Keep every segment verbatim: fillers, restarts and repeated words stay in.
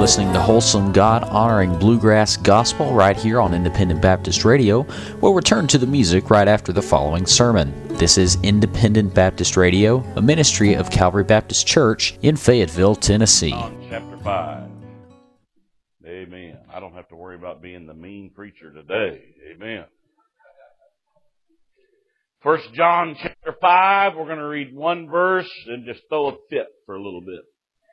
listening to Wholesome God-honoring bluegrass gospel right here on Independent Baptist Radio. We'll return to the music right after the following sermon. This is Independent Baptist Radio, a ministry of Calvary Baptist Church in Fayetteville, Tennessee. John chapter five. Amen. I don't have to worry about being the mean preacher today. Amen. First John chapter five, we're going to read one verse and just throw a fit for a little bit.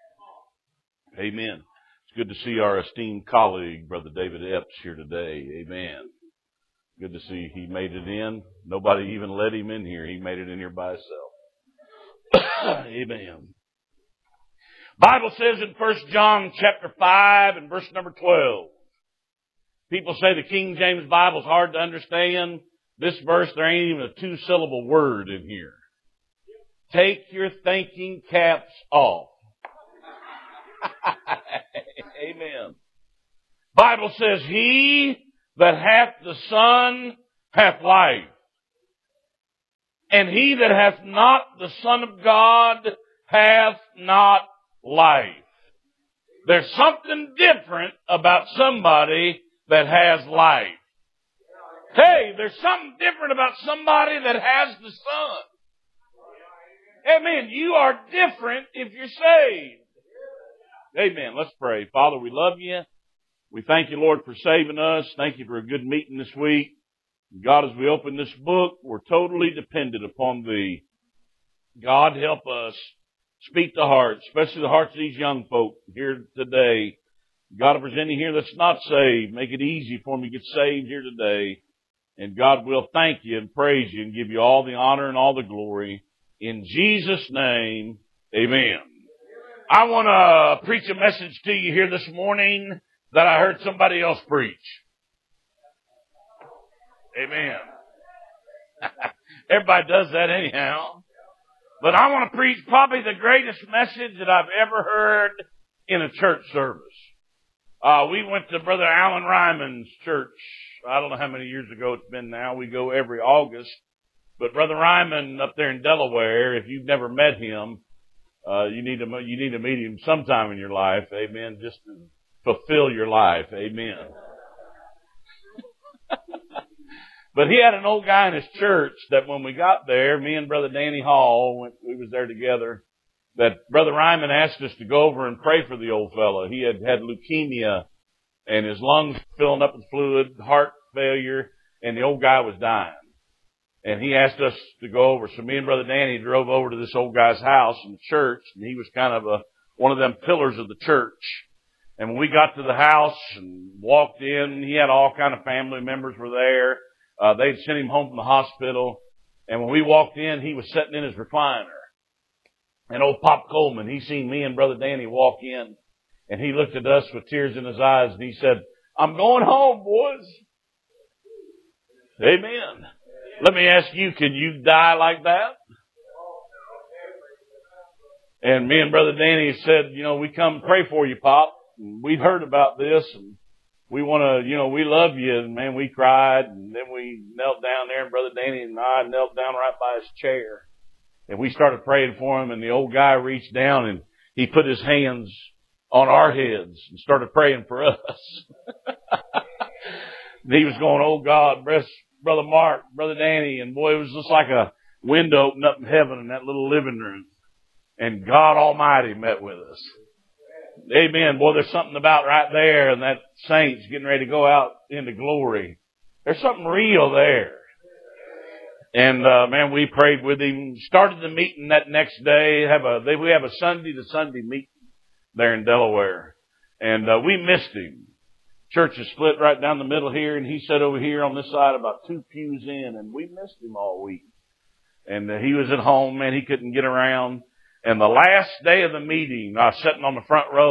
Amen. It's good to see our esteemed colleague, Brother David Epps, here today. Amen. Good to see he made it in. Nobody even let him in here. He made it in here by himself. Amen. Bible says in First John chapter five and verse number twelve. People say the King James Bible is hard to understand. This verse, there ain't even a two-syllable word in here. Take your thinking caps off. Amen. Bible says, he that hath the Son hath life. And he that hath not the Son of God hath not life. There's something different about somebody that has life. Hey, there's something different about somebody that has the Son. Amen. You are different if you're saved. Amen. Let's pray. Father, we love you. We thank you, Lord, for saving us. Thank you for a good meeting this week. God, as we open this book, we're totally dependent upon Thee. God, help us speak to hearts, especially the hearts of these young folk here today. God, if there's any here that's not saved, make it easy for them to get saved here today. And God will thank you and praise you and give you all the honor and all the glory. In Jesus' name, amen. I want to preach a message to you here this morning that I heard somebody else preach. Amen. Everybody does that anyhow. But I want to preach probably the greatest message that I've ever heard in a church service. Uh, we went to Brother Alan Ryman's church. I don't know how many years ago it's been now. We go every August. But Brother Ryman up there in Delaware, if you've never met him, uh, you need to, you need to meet him sometime in your life. Amen. Just to fulfill your life. Amen. But he had an old guy in his church that when we got there, me and Brother Danny Hall, went, we was there together, that Brother Ryman asked us to go over and pray for the old fellow. He had had leukemia and his lungs filling up with fluid, heart failure, and the old guy was dying. And he asked us to go over. So me and Brother Danny drove over to this old guy's house in the church, and he was kind of a, one of them pillars of the church. And when we got to the house and walked in, he had all kind of family members were there. Uh, they'd sent him home from the hospital. And when we walked in, he was sitting in his recliner. And old Pop Coleman, he seen me and Brother Danny walk in. And he looked at us with tears in his eyes and he said, I'm going home, boys. Amen. Let me ask you, can you die like that? And me and Brother Danny said, you know, we come pray for you, Pop. We've heard about this and we want to, you know, we love you. And man, we cried and then we knelt down there and Brother Danny and I knelt down right by his chair. And we started praying for him and the old guy reached down and he put his hands on our heads and started praying for us. And he was going, oh God, bless Brother Mark, Brother Danny. And boy, it was just like a window opened up in heaven in that little living room. And God Almighty met with us. Amen. Boy, there's something about right there and that saints getting ready to go out into glory. There's something real there. And, uh, man, we prayed with him, started the meeting that next day. Have a, they, we have a Sunday to Sunday meeting there in Delaware. And, uh, we missed him. Church is split right down the middle here and he sat over here on this side about two pews in and we missed him all week. And uh, he was at home, man, he couldn't get around. And the last day of the meeting, I was sitting on the front row.